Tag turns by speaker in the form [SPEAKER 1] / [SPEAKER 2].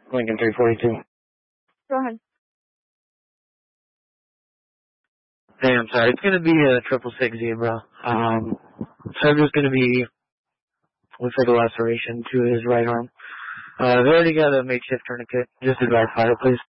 [SPEAKER 1] Lincoln 342.
[SPEAKER 2] Go ahead.
[SPEAKER 1] Hey, I'm sorry. It's going to be a 666 Zebra. Subject's going to be, looks like a laceration to his right arm. They already got a makeshift tourniquet. Just a dry fire, please.